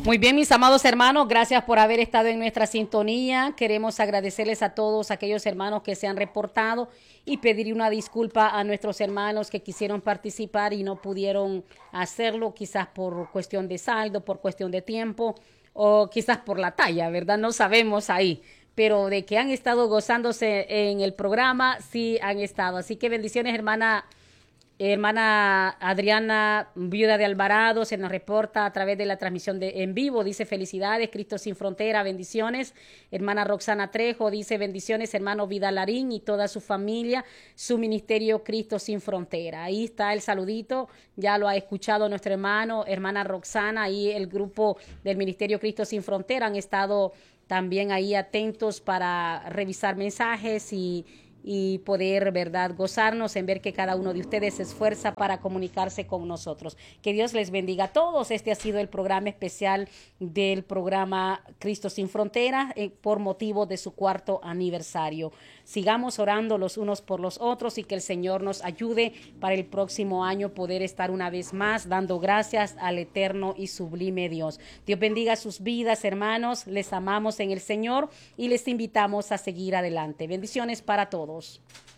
Muy bien, mis amados hermanos, gracias por haber estado en nuestra sintonía. Queremos agradecerles a todos aquellos hermanos que se han reportado y pedir una disculpa a nuestros hermanos que quisieron participar y no pudieron hacerlo, quizás por cuestión de saldo, por cuestión de tiempo o quizás por la talla, ¿verdad? No sabemos ahí. Pero de que han estado gozándose en el programa, sí han estado. Así que bendiciones, Hermana Adriana, viuda de Alvarado, se nos reporta a través de la transmisión en vivo. Dice felicidades, Cristo sin frontera, bendiciones. Hermana Roxana Trejo dice bendiciones, hermano Vidalarín y toda su familia, su ministerio Cristo sin frontera. Ahí está el saludito, ya lo ha escuchado nuestro hermana Roxana, y el grupo del ministerio Cristo sin frontera han estado también ahí atentos para revisar mensajes y poder, ¿verdad?, gozarnos en ver que cada uno de ustedes se esfuerza para comunicarse con nosotros. Que Dios les bendiga a todos. Este ha sido el programa especial del programa Cristo sin Fronteras por motivo de su 4º aniversario. Sigamos orando los unos por los otros y que el Señor nos ayude para el próximo año poder estar una vez más dando gracias al eterno y sublime Dios. Dios bendiga sus vidas, hermanos. Les amamos en el Señor y les invitamos a seguir adelante. Bendiciones para todos.